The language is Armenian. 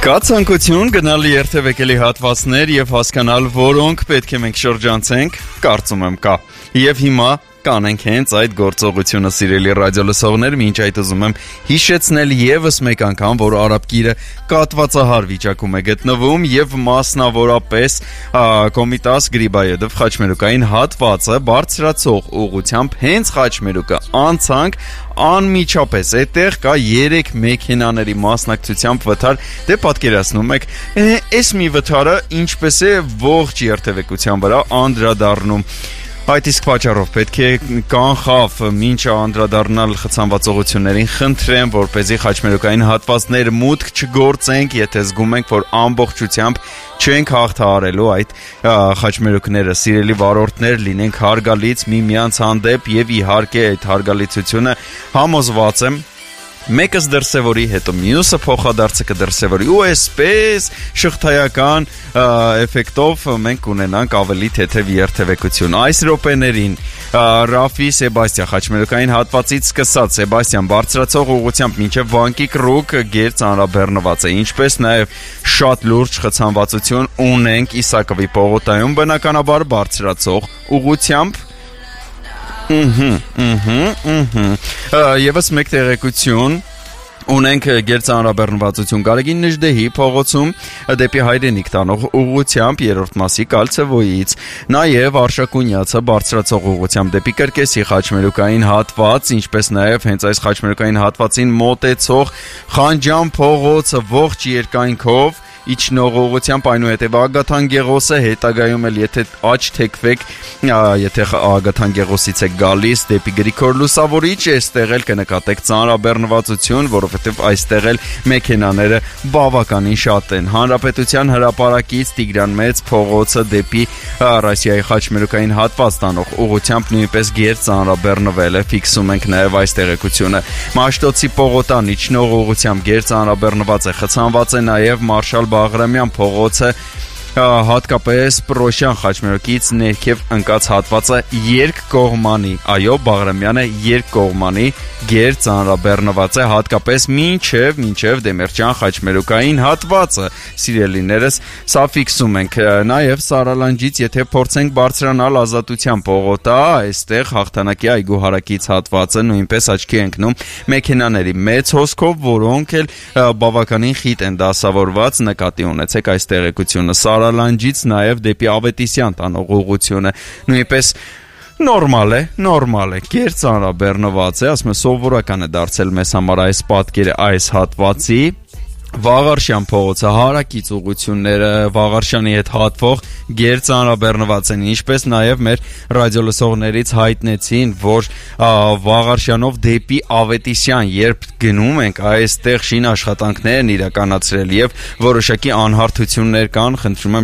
Կա ցանկություն գնալ երթևեկելի հատվածներ եւ հասկանալ, որոնք պետք է մենք շրջանցենք, կարծում եմ կա։ Եվ հիմա կանենք հենց այդ գործողությունը, սիրելի ռադիոլսողներ, մինչ այդ ուզում եմ հիշեցնել եւս մեկ անգամ, որ Արաբկիրը կատվածահար վիճակում է գտնվում եւ մասնավորապես Կոմիտաս Գրիբայեդով խաչմերուկային հատվածը բարձրացող ուղղությամբ հենց խաչմերուկը անցանք անմիջապես այդտեղ կա 3 մեքենաների մասնակցությամբ վթար, դե պատկերացնում եք, այս մի վթարը ինչպես է ողջ երթևեկության վրա անդրադառնում։ Այդ իսկ պատճառով պետք է կանխավ մինչ անդրադառնալ խցանվածողություններին խնդրեմ, որպեսզի խաչմերուկային հատվածներ մուտք չգործենք, եթե զգում ենք, որ ամբողջությամբ չենք հաղթահարելու այդ խաչմերուկները, սիրելի վարորդներ, լինենք հարգալից միմյանց հանդեպ եւ իհարկե այդ հարգալիցությունը համոզված եմ մեկս դրսևորի, հետո մյուսը փոխադարձը կդրսևորի ու այսպես շղթայական էֆեկտով մենք կունենանք ավելի թեթև երթևեկություն։ Այս րոպեներին Ռաֆի Սեբաստիան խաչմերուկային հատվածից սկսած Սեբաստիան բարձրացող ուղղությամբ մինչև Վանկի կրուկ գերծ անրաբեռնված է, ինչպես նաև շատ լուրջ խցանվածություն ունենք Իսակովի պողոտայում բնականաբար բարձրացող ուղղությամբ Եվս մեկ տեղեկություն ունենք գերծ անրաբեռնվածություն Գարեգին Նժդեհի փողոցում դեպի Հայրենիք տանող ուղղությամբ երրորդ մասի Կալցևոյից, նաև Արշակունյացը բարձրացող ուղղությամբ դեպի Կրկեսի խաչմերուկային հատված, ինչպես նաև հենց այս խաչմերուկային հատվածին մոտեցող Խանջան փողոցը ողջ երկայնքով իջնող ուղղությամբ այնուհետև Ագաթան Գեղոսը հետագայում էլ եթե աճ թեքվեք, եթե Ագաթան Գեղոսից եք գալիս դեպի Գրիգոր Լուսավորիչ, այստեղ էլ կնկատեք ծանրաբեռնվածություն, որովհետև այստեղ էլ մեքենաները բավականին շատ են։ Հանրապետության հրապարակից Տիգրան Մեծ փողոցը դեպի Ռասիայի խաչմերուկային հատված տանող ուղղությամբ նույնպես գերծ ծանրաբեռնվել է, ֆիքսում ենք նաև այս տեղեկությունը։ Մաշտոցի Պողոտան իջնող ուղղությամբ գերծ ծանրաբեռնված է, խցանված է նաև Մարշալ Բաղրամյան փողոցը հատկապես Պրոշյան խաչմերուկից ներքև ընկած հատվածը երկկողմանի, այո, Բաղրամյանը երկկողմանի գերծ ծանրաբեռնված է հատկապես մինչև Դեմերճյան խաչմերուկային հատվածը, սիրելիներս, սա ֆիքսում ենք, նաև Սարալանջից եթե փորձենք բարձրանալ Ազատության պողոտա, այստեղ հաղթանակի այգու հարակից հատվածը նույնպես աչքի ընկնում մեքենաների մեծ հոսքով, որոնք էլ բավականին խիտ են դասավորված, նկատի ունեցեք այս տեղեկությունը Սարալանջից նաև դեպի Ավետիսյան տանող ուղղությունը նույնպես նորմալ է, գերծ ծանրաբեռնված է, ասում եմ սովորական է դարձել մեզ համար այս պատկերը այս հատվածի Վաղարշյան փողոցը հարակից ուղղությունները Վաղարշյանի հետ հատվող գերծ ծանրաբեռնված են, ինչպես նաև մեր ռադիոլսողներից հայտնեցին, որ Վաղարշյանով դեպի Ավետիսյան երբ գնում ենք, այստեղ շին աշխատանքներ են իրականացրել եւ որոշակի անհարթություններ կան, խնդրում եմ